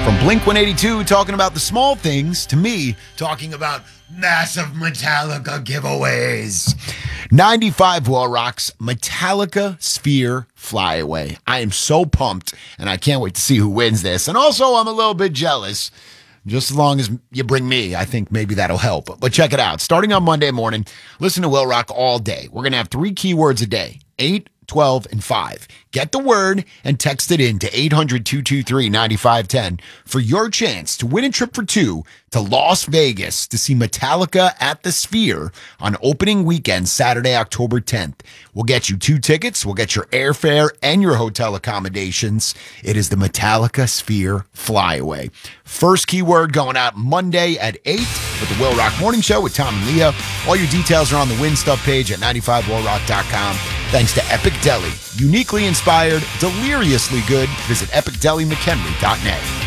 From Blink-182 talking about the small things to me talking about massive Metallica giveaways. 95 Well Rock's Metallica Sphere Flyaway. I am so pumped, and I can't wait to see who wins this. And also, I'm a little bit jealous. Just as long as you bring me, I think maybe that'll help. But check it out. Starting on Monday morning, listen to Will Rock all day. We're going to have 3 keywords a day, 8, 12, and 5. Get the word and text it in to 800-223-9510 for your chance to win a trip for 2 to Las Vegas to see Metallica at the Sphere on opening weekend, Saturday, October 10th. We'll get you 2 tickets. We'll get your airfare and your hotel accommodations. It is the Metallica Sphere Flyaway. First keyword going out Monday at 8 with the Will Rock Morning Show with Tom and Leah. All your details are on the Win Stuff page at 95wellrock.com. Thanks to Epic Deli. Uniquely inspired, deliriously good. Visit epicdelimchenry.net.